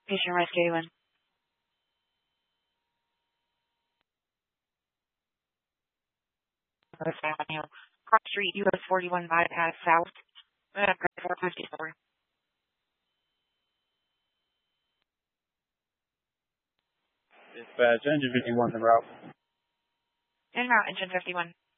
Patient Rescue 1. North Avenue. Cross Street, US 41 bypass south. 454. Dispatch, engine 51 en route. En route, engine 51.